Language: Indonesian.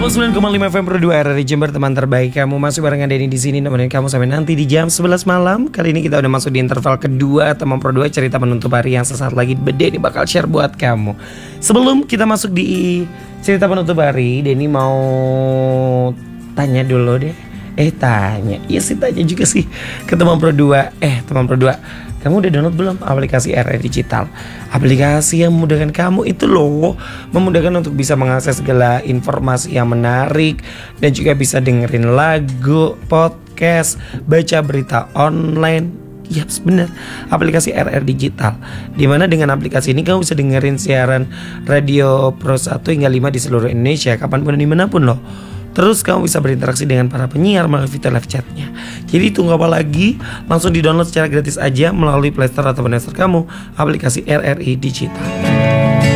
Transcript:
109,5 FM Pro 2 RRI Jember, teman terbaik kamu. Masih barengan Denny di sini nemenin kamu sampai nanti di jam 11 malam. Kali ini kita udah masuk di interval kedua teman Pro 2 cerita penutup hari yang sesaat lagi Denny bakal share buat kamu. Sebelum kita masuk di cerita penutup hari, Denny mau tanya dulu deh. Tanya. Iya sih, tanya juga sih ke teman Pro 2. Teman Pro 2, kamu udah download belum aplikasi RRI Digital? Aplikasi yang memudahkan kamu itu loh, memudahkan untuk bisa mengakses segala informasi yang menarik dan juga bisa dengerin lagu, podcast, baca berita online. Yaps, bener, aplikasi RRI Digital. Dimana dengan aplikasi ini kamu bisa dengerin siaran radio Pro 1 hingga 5 di seluruh Indonesia, kapanpun dan dimanapun loh. Terus kamu bisa berinteraksi dengan para penyiar melalui fitur live chatnya. Jadi tunggu apa lagi? Langsung di-download secara gratis aja melalui Play Store atau App Store kamu aplikasi RRI Digital.